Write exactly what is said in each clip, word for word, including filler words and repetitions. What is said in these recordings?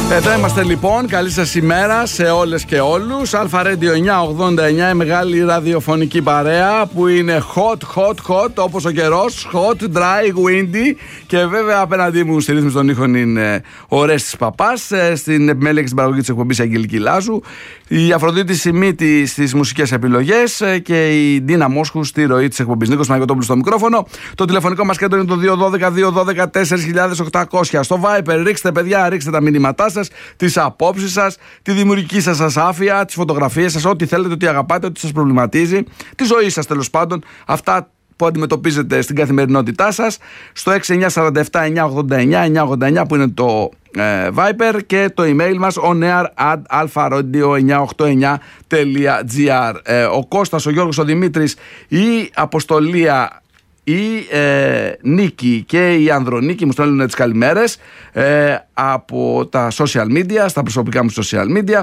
Εδώ είμαστε λοιπόν, καλή σας ημέρα σε όλες και όλους. Αλφα Radio εννιακόσια ογδόντα εννιά, η μεγάλη ραδιοφωνική παρέα που είναι hot, hot, hot όπως ο καιρός, hot, dry, windy. Και βέβαια απέναντί μου στη ρύθμιση των ήχων είναι ο Ρέστης Παπάς, στην επιμέλεια και στην παραγωγή της εκπομπής Αγγελική Λάζου, η Αφροδίτη Σιμίτη στις μουσικές επιλογές και η Ντίνα Μόσχου στη ροή της εκπομπής. Νίκος Μαγιωτόπουλος στο μικρόφωνο. Το τηλεφωνικό μας κέντρο είναι το δύο ένα δύο, δύο ένα δύο, τέσσερα χιλιάδες οκτακόσια. Στο Viper ρίξτε παιδιά, ρίξτε τα μηνύματά σας, τις απόψεις σας, τη δημιουργική σας ασάφεια, τις φωτογραφίες σας, ό,τι θέλετε, ό,τι αγαπάτε, ό,τι σας προβληματίζει, τη ζωή σας τέλος πάντων, αυτά που αντιμετωπίζετε στην καθημερινότητά σας, στο έξι εννιά τέσσερα επτά εννιακόσια ογδόντα εννιά εννιακόσια ογδόντα εννιά που είναι το ε, Viper, και το email μας onair at alpharodio εννιακόσια ογδόντα εννιά τελεία gr. ε, Ο Κώστας, ο Γιώργος, ο Δημήτρης, η Αποστολία, η ε, Νίκη και η Ανδρονίκη μου στέλνουν τις καλημέρες ε, από τα social media, στα προσωπικά μου social media.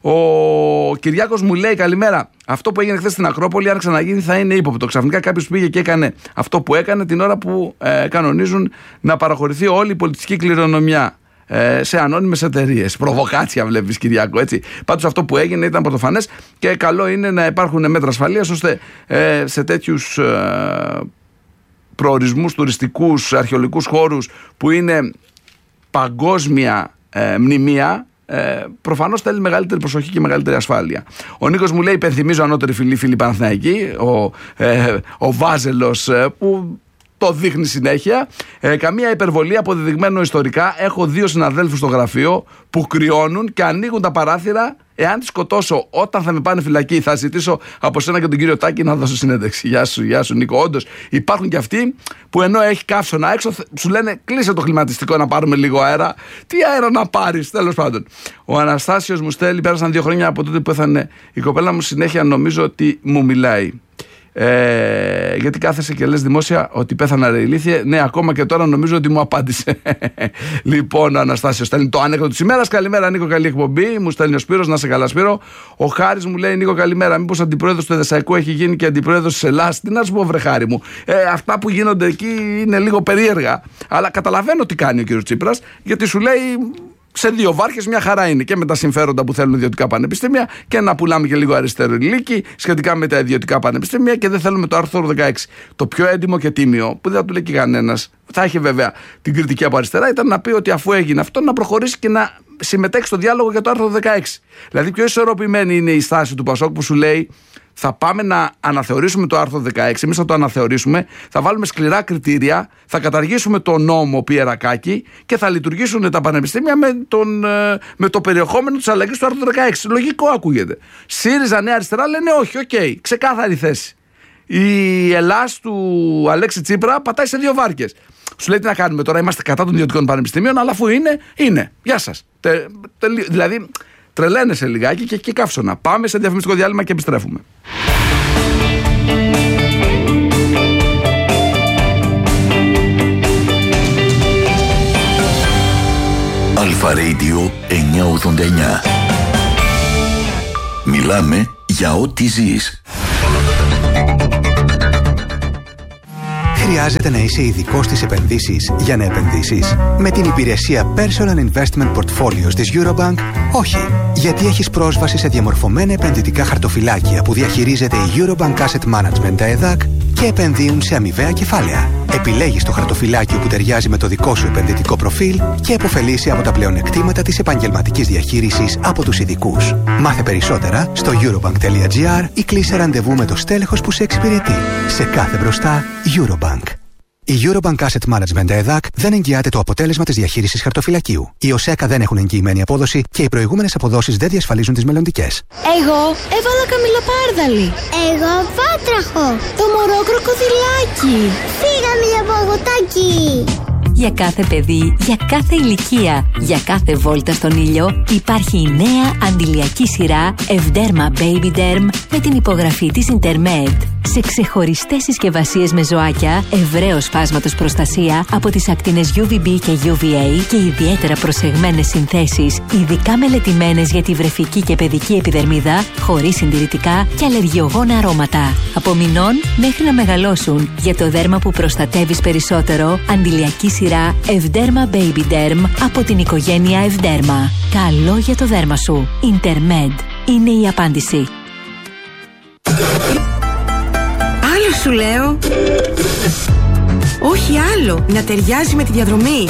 Ο Κυριάκος μου λέει καλημέρα. Αυτό που έγινε χθες στην Ακρόπολη, αν ξαναγίνει, θα είναι ύποπτο. Ξαφνικά κάποιος πήγε και έκανε αυτό που έκανε την ώρα που ε, κανονίζουν να παραχωρηθεί όλη η πολιτιστική κληρονομιά σε ανώνυμες εταιρείες. Προβοκάτσια βλέπεις, Κυριάκο, έτσι. Πάντως αυτό που έγινε ήταν πρωτοφανές και καλό είναι να υπάρχουν μέτρα ασφαλείας ώστε ε, σε τέτοιους ε, προορισμούς τουριστικούς, αρχαιολογικούς χώρους που είναι παγκόσμια ε, μνημεία, ε, προφανώς θέλει μεγαλύτερη προσοχή και μεγαλύτερη ασφάλεια. Ο Νίκος μου λέει, υπενθυμίζω ανώτερη φιλή φίλη Παναθηναϊκή, ο, ε, ο Βάζελος ε, που το δείχνει συνέχεια. Ε, καμία υπερβολή, αποδεδειγμένο ιστορικά. Έχω δύο συναδέλφους στο γραφείο που κρυώνουν και ανοίγουν τα παράθυρα. Εάν τη σκοτώσω όταν θα με πάνε φυλακή, θα ζητήσω από σένα και τον κύριο Τάκη να δώσω συνέντευξη. Γεια σου, γεια σου Νίκο. Όντως υπάρχουν και αυτοί που ενώ έχει καύσωνα έξω, σου λένε κλείσε το κλιματιστικό να πάρουμε λίγο αέρα. Τι αέρα να πάρεις, τέλος πάντων. Ο Αναστάσιος μου στέλνει, πέρασαν δύο χρόνια από τότε που πέθανε η κοπέλα μου, συνέχεια νομίζω ότι μου μιλάει. Ε, γιατί κάθεσαι και λες δημόσια ότι πέθανα ρε ηλίθιε. Ναι, ακόμα και τώρα νομίζω ότι μου απάντησε. Λοιπόν, ο Αναστάσιος στέλνει το άνεκδοτο της ημέρας. Καλημέρα Νίκο, καλή εκπομπή. Μου στέλνει ο Σπύρος, να σε καλά Σπύρο. Ο Χάρης μου λέει, Νίκο καλημέρα. Μήπως αντιπρόεδρος του Εδεσσαϊκού έχει γίνει και αντιπρόεδρος της Ελλάδας? Τι να σου πω βρε Χάρη μου, ε, αυτά που γίνονται εκεί είναι λίγο περίεργα. Αλλά καταλαβαίνω τι κάνει ο κύριος Τσίπρας, γιατί σου λέει σε δύο βάρκες μια χαρά είναι, και με τα συμφέροντα που θέλουν ιδιωτικά πανεπιστήμια και να πουλάμε και λίγο αριστερό ηλίκη σχετικά με τα ιδιωτικά πανεπιστήμια, και δεν θέλουμε το άρθρο δεκαέξι. Το πιο έντιμο και τίμιο, που δεν θα του λέει και κανένας, θα έχει βέβαια την κριτική από αριστερά, ήταν να πει ότι αφού έγινε αυτό να προχωρήσει και να συμμετέχει στο διάλογο για το άρθρο δεκαέξι. Δηλαδή, πιο ισορροπημένη είναι η στάση του Πασόκ που σου λέει, θα πάμε να αναθεωρήσουμε το άρθρο δεκαέξι, εμείς θα το αναθεωρήσουμε, θα βάλουμε σκληρά κριτήρια, θα καταργήσουμε το νόμο Πιερακάκη και θα λειτουργήσουν τα πανεπιστήμια με, τον, με το περιεχόμενο της αλλαγής του άρθρου δεκαέξι. Λογικό ακούγεται. ΣΥΡΙΖΑ, Νέα Αριστερά λένε όχι, οκ, okay, ξεκάθαρη θέση. Η Ελλάς του Αλέξη Τσίπρα πατάει σε δύο βάρκες. Σου λέει τι να κάνουμε τώρα, είμαστε κατά των ιδιωτικών πανεπιστήμιων, αλλά αφού είναι, είναι. Γεια σας. Τε, τε, δηλαδή, τρελαίνεσαι λιγάκι και εκεί καύσωνα. Πάμε σε διαφημιστικό διάλειμμα και επιστρέφουμε. Αλφα Radio εννιακόσια ογδόντα εννιά. Μιλάμε για ό,τι ζεις. Χρειάζεται να είσαι ειδικός στις επενδύσεις για να επενδύσεις? Με την υπηρεσία Personal Investment Portfolios της Eurobank, όχι. Γιατί έχεις πρόσβαση σε διαμορφωμένα επενδυτικά χαρτοφυλάκια που διαχειρίζεται η Eurobank Asset Management ΕΔΑΚ και επενδύουν σε αμοιβαία κεφάλαια. Επιλέγεις το χαρτοφυλάκιο που ταιριάζει με το δικό σου επενδυτικό προφίλ και επωφελείσαι από τα πλεονεκτήματα της επαγγελματικής διαχείρισης από τους ειδικούς. Μάθε περισσότερα στο eurobank τελεία gr ή κλείσε ραντεβού με το στέλεχος που σε εξυπηρετεί. Σε κάθε μπροστά, Eurobank. Η Eurobank Asset Management ΕΔΑΚ δεν εγγυάται το αποτέλεσμα της διαχείρισης χαρτοφυλακίου. Οι ΟΣΕΚΑ δεν έχουν εγγυημένη απόδοση και οι προηγούμενες αποδόσεις δεν διασφαλίζουν τις μελλοντικές. Εγώ έβαλα καμιλοπάρδαλη. Εγώ βάτραχο. Το μωρό κροκοδιλάκι. Φύγαμε για παγωτάκι. Για κάθε παιδί, για κάθε ηλικία, για κάθε βόλτα στον ήλιο υπάρχει η νέα αντιλιακή σειρά Evderma Baby Derm με την υπογραφή της Intermed. Σε ξεχωριστές συσκευασίες με ζωάκια, ευρέως φάσματος προστασία από τις ακτίνες γιου βι μπι και γιου βι έι και ιδιαίτερα προσεγμένες συνθέσεις, ειδικά μελετημένες για τη βρεφική και παιδική επιδερμίδα, χωρίς συντηρητικά και αλλεργιογόνα αρώματα. Από μηνών μέχρι να μεγαλώσουν, για το δέρμα που προστατεύεις περισσότερο, αντιλιακή σειρά σειρά Ευδέρμα Baby Derm από την οικογένεια Ευδέρμα. Καλό για το δέρμα σου. Intermed είναι η απάντηση. Άλλο σου λέω. Όχι άλλο. Να ταιριάζει με τη διαδρομή.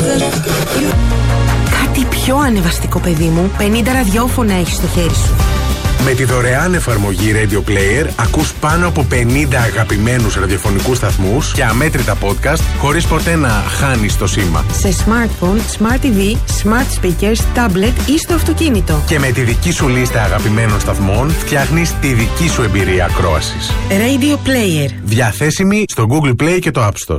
Κάτι πιο ανεβαστικό, παιδί μου. πενήντα ραδιόφωνα έχεις στο χέρι σου. Με τη δωρεάν εφαρμογή Radio Player ακούς πάνω από πενήντα αγαπημένους ραδιοφωνικούς σταθμούς και αμέτρητα podcast χωρίς ποτέ να χάνεις το σήμα. Σε smartphone, smart τι βι, smart speakers, tablet ή στο αυτοκίνητο. Και με τη δική σου λίστα αγαπημένων σταθμών φτιάχνεις τη δική σου εμπειρία ακρόασης. Radio Player. Διαθέσιμη στο Google Play και το App Store.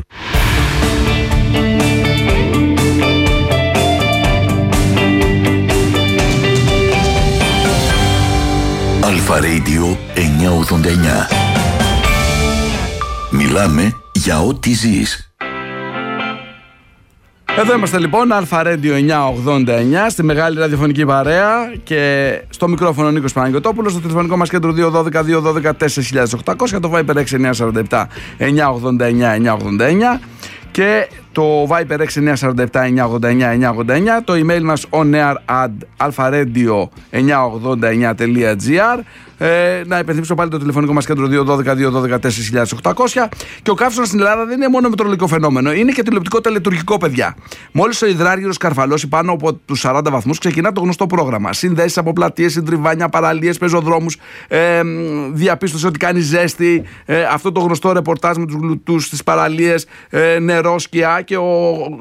Αλφα Radio εννιακόσια ογδόντα εννιά. Μιλάμε για ό,τι ζεις. Εδώ είμαστε λοιπόν, Αλφα Radio εννιακόσια ογδόντα εννιά, στη μεγάλη ραδιοφωνική παρέα και στο μικρόφωνο Νίκος Παναγιωτόπουλος, στο τηλεφωνικό μας κέντρο δύο ένα δύο δύο ένα δύο τέσσερα οκτώ μηδέν μηδέν, το Viber έξι εννιά τέσσερα επτά εννιακόσια ογδόντα εννιά εννιακόσια ογδόντα εννιά και το Viber έξι εννιά τέσσερα επτά εννιακόσια ογδόντα εννιά εννιακόσια ογδόντα εννιά, το email μας onair at alfaradio εννιακόσια ογδόντα εννιά τελεία gr. Ε, να υπενθυμίσω πάλι το τηλεφωνικό μας κέντρο δύο ένα δύο δύο ένα τέσσερα οκτώ μηδέν. Και ο καύσωνας στην Ελλάδα δεν είναι μόνο μετεωρολογικό φαινόμενο, είναι και τηλεοπτικό τελετουργικό, παιδιά. Μόλις ο υδράργυρος καρφαλώσει πάνω από τους σαράντα βαθμούς, ξεκινά το γνωστό πρόγραμμα. Συνδέσεις από πλατείες, συντριβάνια, παραλίες, πεζοδρόμους. Ε, διαπίστωσε ότι κάνει ζέστη. Ε, αυτό το γνωστό ρεπορτάζ με τους γλουτούς στις παραλίες, ε, νερό, σκιά και ο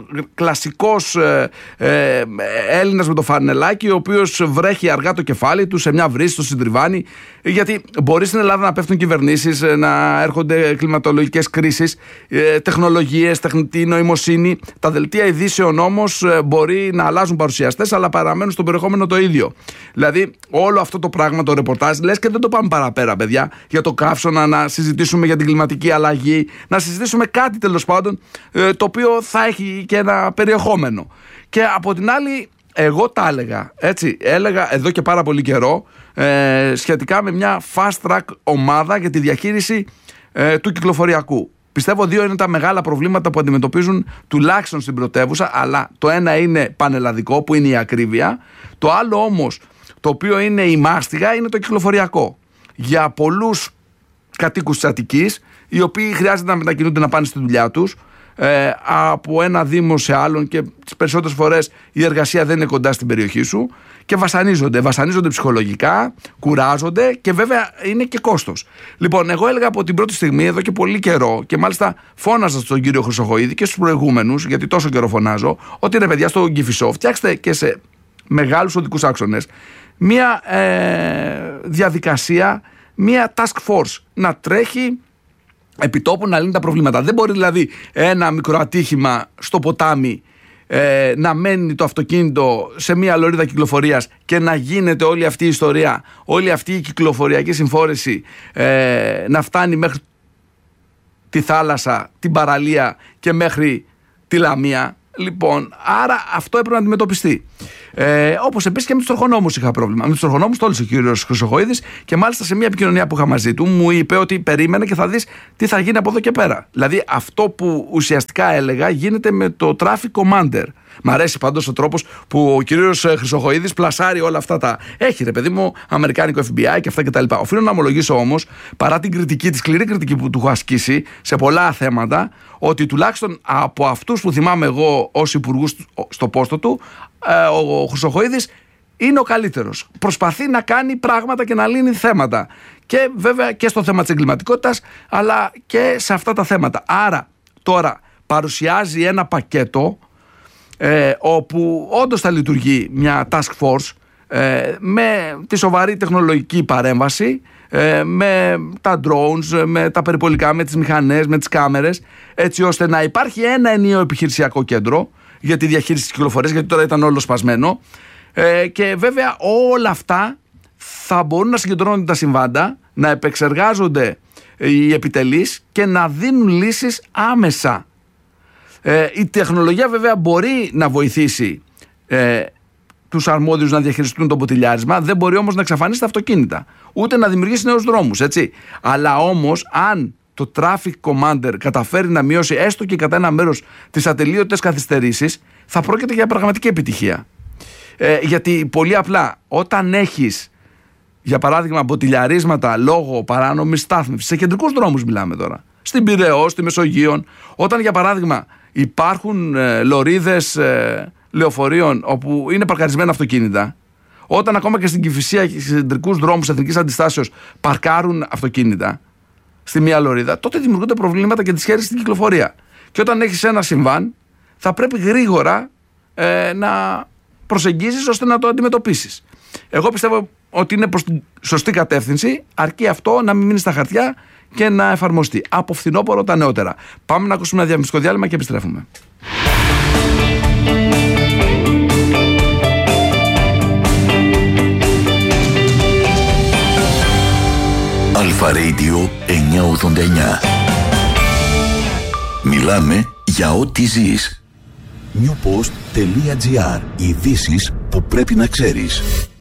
κλασικός ε, ε, Έλληνας με το φανελάκι, ο οποίος βρέχει αργά το κεφάλι του σε μια βρύση στο συντριβάνι. Γιατί μπορεί στην Ελλάδα να πέφτουν κυβερνήσεις, να έρχονται κλιματολογικές κρίσεις, τεχνολογίες, τεχνητή νοημοσύνη. Τα δελτία ειδήσεων όμως μπορεί να αλλάζουν παρουσιαστές, αλλά παραμένουν στο περιεχόμενο το ίδιο. Δηλαδή, όλο αυτό το πράγμα, το ρεπορτάζ, λες και δεν το πάμε παραπέρα, παιδιά. Για το καύσωνα, να συζητήσουμε για την κλιματική αλλαγή, να συζητήσουμε κάτι τέλος πάντων, το οποίο θα έχει και ένα περιεχόμενο. Και από την άλλη, εγώ τα έλεγα, έτσι, έλεγα εδώ και πάρα πολύ καιρό, ε, σχετικά με μια fast track ομάδα για τη διαχείριση ε, του κυκλοφοριακού. Πιστεύω δύο είναι τα μεγάλα προβλήματα που αντιμετωπίζουν τουλάχιστον στην πρωτεύουσα, αλλά το ένα είναι πανελλαδικό, που είναι η ακρίβεια. Το άλλο όμως, το οποίο είναι η μάστιγα, είναι το κυκλοφοριακό. Για πολλούς κατοίκους της Αττικής, οι οποίοι χρειάζεται να μετακινούνται να πάνε στη δουλειά τους, Ε, από ένα δήμο σε άλλον, και τις περισσότερες φορές η εργασία δεν είναι κοντά στην περιοχή σου και βασανίζονται, βασανίζονται ψυχολογικά, κουράζονται και βέβαια είναι και κόστος. Λοιπόν, εγώ έλεγα από την πρώτη στιγμή, εδώ και πολύ καιρό, και μάλιστα φώναζα στον κύριο Χρυσοχοΐδη και στους προηγούμενους, γιατί τόσο καιρό φωνάζω, ότι ρε παιδιά, στο Κηφισό φτιάξτε και σε μεγάλους οδικούς άξονες μια ε, διαδικασία, μια task force να τρέχει επιτόπου, να λύνει τα προβλήματα. Δεν μπορεί δηλαδή ένα μικρό ατύχημα στο ποτάμι ε, να μένει το αυτοκίνητο σε μια λωρίδα κυκλοφορίας και να γίνεται όλη αυτή η ιστορία, όλη αυτή η κυκλοφοριακή συμφόρηση ε, να φτάνει μέχρι τη θάλασσα, την παραλία και μέχρι τη Λαμία. Λοιπόν, άρα αυτό έπρεπε να αντιμετωπιστεί. Ε, όπως επίσης και με τους τροχονόμους είχα πρόβλημα. Με τους τροχονόμους τόλισε ο κύριος Χρυσοχοΐδης και μάλιστα σε μια επικοινωνία που είχα μαζί του μου είπε ότι περίμενε και θα δεις τι θα γίνει από εδώ και πέρα. Δηλαδή αυτό που ουσιαστικά έλεγα γίνεται με το Traffic Commander. Μ' αρέσει πάντως ο τρόπος που ο κύριος Χρυσοχοΐδης πλασάρει όλα αυτά τα. Έχει ρε παιδί μου, αμερικάνικο εφ μπι άι και αυτά κτλ. Οφείλω να ομολογήσω όμως, παρά την κριτική, τη σκληρή κριτική που του έχω ασκήσει σε πολλά θέματα, ότι τουλάχιστον από αυτούς που θυμάμαι εγώ ως υπουργούς στο πόστο του, ο Χρυσοχοΐδης είναι ο καλύτερος. Προσπαθεί να κάνει πράγματα και να λύνει θέματα. Και βέβαια και στο θέμα της εγκληματικότητας, αλλά και σε αυτά τα θέματα. Άρα τώρα παρουσιάζει ένα πακέτο ε, όπου όντως θα λειτουργεί μια task force ε, με τη σοβαρή τεχνολογική παρέμβαση, ε, με τα drones, με τα περιπολικά, με τις μηχανές, με τις κάμερες, έτσι ώστε να υπάρχει ένα ενιαίο επιχειρησιακό κέντρο για τη διαχείριση της κυκλοφορίας, γιατί τώρα ήταν όλο σπασμένο, ε, και βέβαια όλα αυτά θα μπορούν να συγκεντρώνονται τα συμβάντα, να επεξεργάζονται οι επιτελείς και να δίνουν λύσεις άμεσα. Ε, η τεχνολογία βέβαια μπορεί να βοηθήσει ε, τους αρμόδιους να διαχειριστούν το ποτηλιάρισμα, δεν μπορεί όμως να εξαφανίσει τα αυτοκίνητα, ούτε να δημιουργήσει νέους δρόμους, έτσι. Αλλά όμως αν το Traffic Commander καταφέρει να μειώσει έστω και κατά ένα μέρος τις ατελείωτες καθυστερήσεις, θα πρόκειται για πραγματική επιτυχία. Ε, γιατί πολύ απλά, όταν έχεις, για παράδειγμα, μποτιλιαρίσματα λόγω παράνομης στάθμευσης, σε κεντρικούς δρόμους μιλάμε τώρα, στην Πειραιώ, στη Μεσογείο, όταν για παράδειγμα υπάρχουν ε, λωρίδες ε, λεωφορείων όπου είναι παρκαρισμένα αυτοκίνητα, όταν ακόμα και στην Κηφισία και στους κεντρικούς δρόμους εθνικής αντιστάσεως παρκάρουν αυτοκίνητα στη μία λωρίδα, τότε δημιουργούνται προβλήματα και δυσχέρειες στην κυκλοφορία. Και όταν έχεις ένα συμβάν, θα πρέπει γρήγορα ε, να προσεγγίσεις ώστε να το αντιμετωπίσεις. Εγώ πιστεύω ότι είναι προς την σωστή κατεύθυνση, αρκεί αυτό να μην μείνει στα χαρτιά και να εφαρμοστεί. Από φθινόπωρο τα νεότερα. Πάμε να ακούσουμε ένα διαφημιστικό διάλειμμα και επιστρέφουμε. Αλφα Radio εννιακόσια ογδόντα εννιά. Μιλάμε για ό,τι ζεις. newpost.gr. Ειδήσεις που πρέπει να ξέρεις.